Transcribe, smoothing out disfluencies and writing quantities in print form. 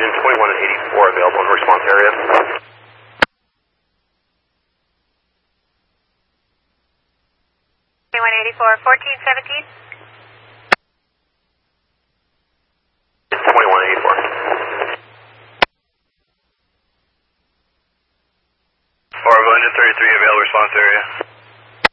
engine 21 and 84 available in response area. 2184, 1417. 2184. Orville engine 33 available response area.